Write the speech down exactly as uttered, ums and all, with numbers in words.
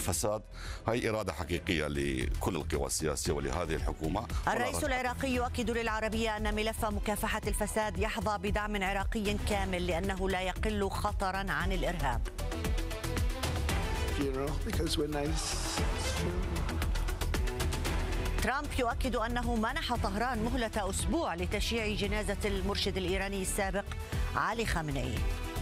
الفساد هي إرادة حقيقية لكل القوى السياسية ولهذه الحكومة. الرئيس العراقي يؤكد للعربية أن ملف مكافحة الفساد يحظى بدعم عراقي كامل لأنه لا يقل خطرا عن الإرهاب. ترامب يؤكد أنه منح طهران مهلة أسبوع لتشييع جنازة المرشد الإيراني السابق علي خامنئي.